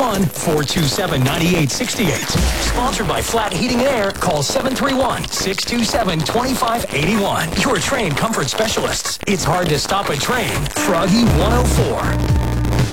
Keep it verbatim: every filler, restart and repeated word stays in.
one, four two seven, nine eight six eight. Sponsored by Flat Heating and Air. Call seven three one, six two seven, two five eight one. Your train comfort specialists. It's hard to stop a train. Froggy one oh four.